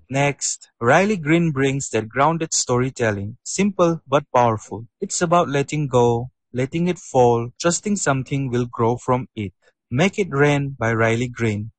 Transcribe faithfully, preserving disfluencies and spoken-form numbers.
Next, Riley Green brings that grounded storytelling, simple but powerful. It's about letting go, letting it fall, trusting something will grow from it. Make It Rain by Riley Green